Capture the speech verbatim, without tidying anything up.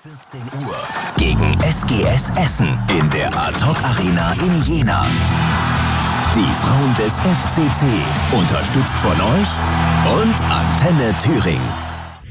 vierzehn Uhr gegen S G S Essen in der Ad-Hoc Arena in Jena. Die Frauen des F C C, unterstützt von euch und Antenne Thüringen.